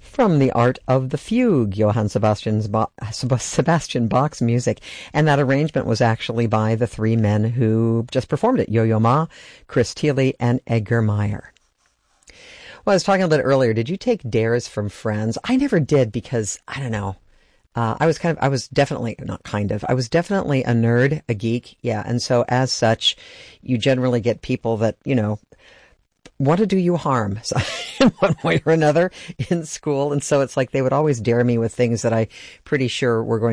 From The Art of the Fugue, Johann Sebastian Bach's music. And that arrangement was actually by the three men who just performed it, Yo-Yo Ma, Chris Thile, and Edgar Meyer. Well, I was talking a little bit earlier. Did you take dares from friends? I never did because, I don't know. I was definitely a nerd, a geek. Yeah. And so as such, you generally get people that, want to do you harm in one way or another in school. And so it's like they would always dare me with things that I pretty sure were going